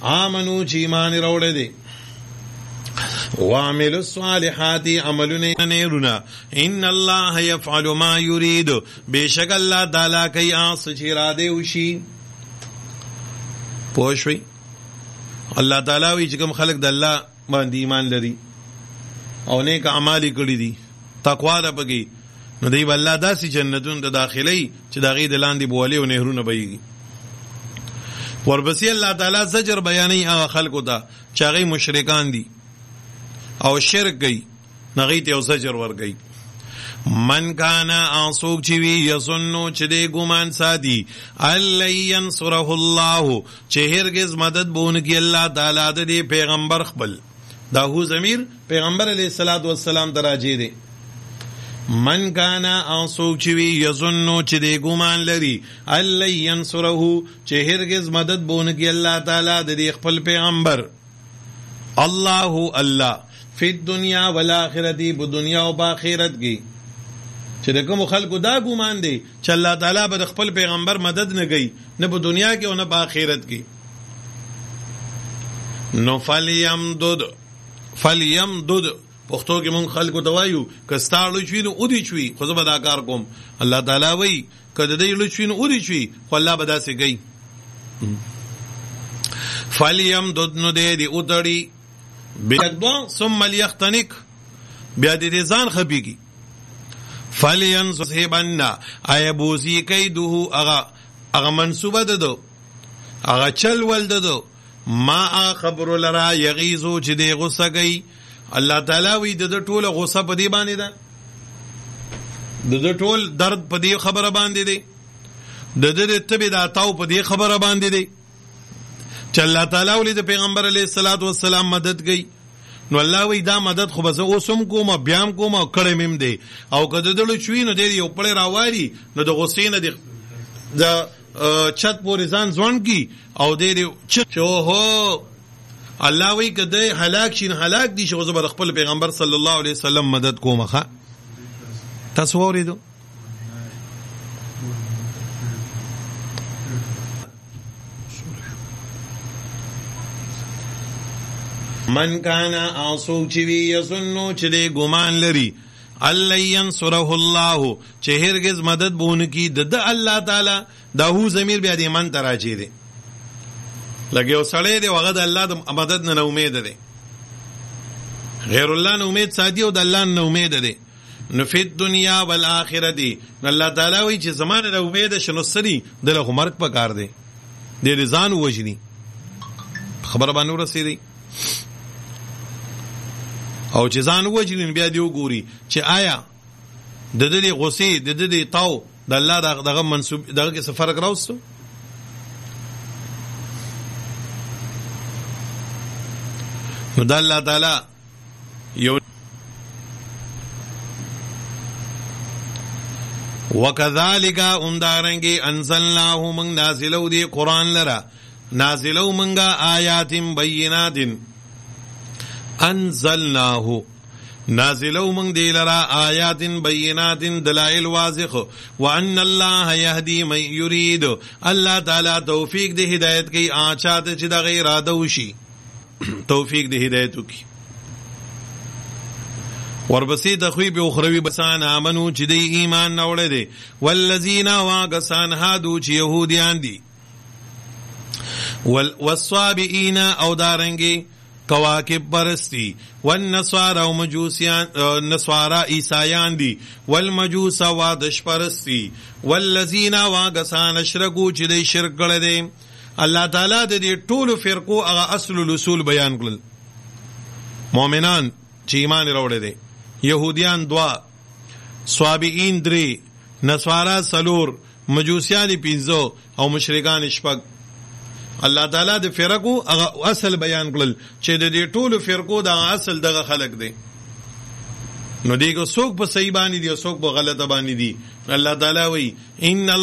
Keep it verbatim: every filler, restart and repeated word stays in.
آمنو چې ایمان راوړی دی وعملوا الصالحات عملونه نیرونه ان الله يفعل ما يريد بشک الله تعالی کوي آس چې را دی وشي پوښوي الله تعالی وی چې کوم خلق د الله باندې ایمان لري او نیک اعمال کړی دي تقوا ده پکې نو دی الله داسې جنتون د داخلي چې د غي د لاندې بوالي او نهرونه بهيږي ورپسې الله تعالی زجر بیانوي هغه خلقو ته چې هغه مشرکان دي او شرک گئی نغیت او زجر ور گئی من کانا آسوک چوی یسنو چده گمان سادی اللی ینصره اللہ چه هرگز مدد بونکی اللہ تعالی ده پیغمبر خبل داہو زمیر پیغمبر علیہ السلام دراجی ده من کانا آسوک چوی یسنو چده گمان لری اللی ینصره چه هرگز مدد بونکی اللہ تعالی ده خبل پیغمبر اللہ اللہ فی الدنیا والآخرتی په دنیا او په آخرت کې چې د کوم خلکو دا ګمان دی چې الله تعالی به خپل پیغمبر مدد نه کوي نه په دنیا کې او نه په آخرت کې نو فلیمدد فلیمدد پښتو کې مونږ خلکو ته وایو که ستاړو شوي نو اودي شوي خو زه به دا کار کوم الله تعالی وایي که د دې لو شوي نو اودي شوي خو الله به داسې کوي فلیمدد نو دی دی اتړي بیدوان ثم لیختنک بیا دې ځان خپيږي فلینظر صحبنا آیا بوزی کیدو اغا اغا منصوبه ده اغا چل ول ده ما خبر لرا یغیزو چې دی غصه کوي الله تعالی وی د ټوله غصه په دی باندې ده د ټول درد په دی خبره باندې دی د دې تبه دا تاو په دی خبره باندې دی چې الله تعالی ولې د پیغمبر علیه الصلاۃ والسلام مدد کوي نو الله وی دا مدد خو بس اوسم کوم بیام کوم کړم مم دی او کده دلو چوي نو دی یو پړې راواري نو د غسین دی د چت پورې ځان ځوان کی او دی چو هو الله وی کده هلاک شین هلاک دي شو زبر خپل پیغمبر صلی الله علیه وسلم مدد کومه تاسو اوریدو من کانا آسوک چوی یسنو چده گمان لری اللہ ینصره اللہ چه هرگز مدد بونکی د اللہ تعالی داہو زمیر بیا دی من تراجی دی لگه او سڑے دی وغد اللہ دا مدد نا امید دی غیر اللہ نا امید سادی او دا اللہ نا امید دی نفید دنیا والآخرتی اللہ تعالی وی چه زمان دا امید شنصری دل خو مرک پکار دی دی رزان وجنی خبر بانو رسی دی او چې ځان وجنین بیا دی وګوري چې آیا د دې غصې د دې تاو د الله دغه منسوب دغه کې څه فرق راوستو نو د الله تعالی یو وکذالک اندارنګي انزلناه من نازلو دی قران لرا نازلو منګه آیات بینات انزلناه نازلو من دی لرا آیات بینات دلائل واضح وان الله یهدی من یرید الله تعالی توفیق دی ہدایت کی آچات چې د غیر ادوشی توفیق دی ہدایت کی وربسی تخوی به اخروی بسان امنو چې دی ایمان نوړه دی والذین واغسان هادو چې يهوديان دي والصابئین او دارنګي کواکب پرستی والنصارى او مجوسیان نصارا عیسایان دی والمجوس وادش پرستی والذین واغسان اشرکو چې دی شرک کړه دی الله تعالی د دې ټولو فرقو هغه اصل الاصول بیان کړل مؤمنان چې ایمان راوړل دي یهودیان دوا صابئین درې نصارا سلور مجوسیان پنځه او مشرکان شپږ الله تعالی د فرقو هغه اصل بیان کړل چې د دې ټولو فرقو د اصل دغه خلق دی نو دیګه څوک په صحیح باندې دی او څوک په غلطه باندې دی الله تعالی وایي ان